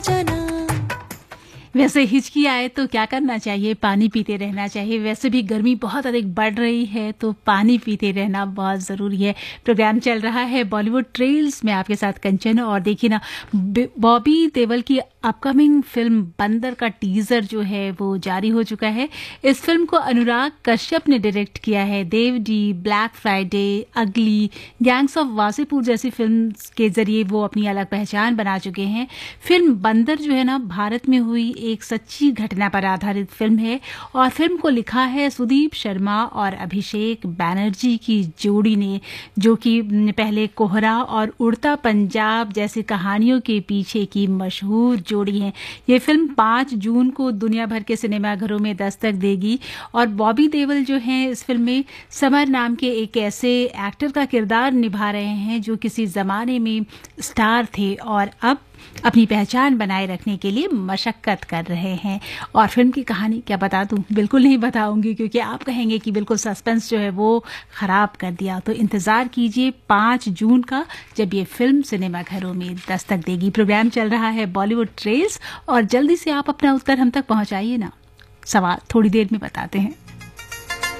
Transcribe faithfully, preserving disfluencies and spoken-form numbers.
वैसे हिचकी आए तो क्या करना चाहिए? पानी पीते रहना चाहिए। वैसे भी गर्मी बहुत अधिक बढ़ रही है तो पानी पीते रहना बहुत ज़रूरी है। प्रोग्राम चल रहा है बॉलीवुड ट्रेल्स में, आपके साथ कंचन। और देखिए ना, बॉबी देओल की अपकमिंग फिल्म बंदर का टीजर जो है वो जारी हो चुका है। इस फिल्म को अनुराग कश्यप ने डायरेक्ट किया है। देव डी, ब्लैक फ्राइडे, अगली, गैंग्स ऑफ वासेपुर जैसी फिल्म के जरिए वो अपनी अलग पहचान बना चुके हैं। फिल्म बंदर जो है ना, भारत में हुई एक सच्ची घटना पर आधारित फिल्म है और फिल्म को लिखा है सुदीप शर्मा और अभिषेक बैनर्जी की जोड़ी ने, जो कि पहले कोहरा और उड़ता पंजाब जैसी कहानियों के पीछे की मशहूर जोड़ी है। ये फिल्म पाँच जून को दुनिया भर के सिनेमाघरों में दस्तक देगी और बॉबी देओल जो हैं इस फिल्म में समर नाम के एक ऐसे एक्टर का किरदार निभा रहे हैं जो किसी जमाने में स्टार थे और अब अपनी पहचान बनाए रखने के लिए मशक्कत कर रहे हैं। और फिल्म की कहानी क्या बता दूं? बिल्कुल नहीं बताऊंगी, क्योंकि आप कहेंगे कि बिल्कुल सस्पेंस जो है वो खराब कर दिया। तो इंतजार कीजिए पाँच जून का, जब ये फिल्म सिनेमाघरों में दस्तक देगी। प्रोग्राम चल रहा है बॉलीवुड ट्रेल्स और जल्दी से आप अपना उत्तर हम तक पहुंचाइए ना। सवाल थोड़ी देर में बताते हैं।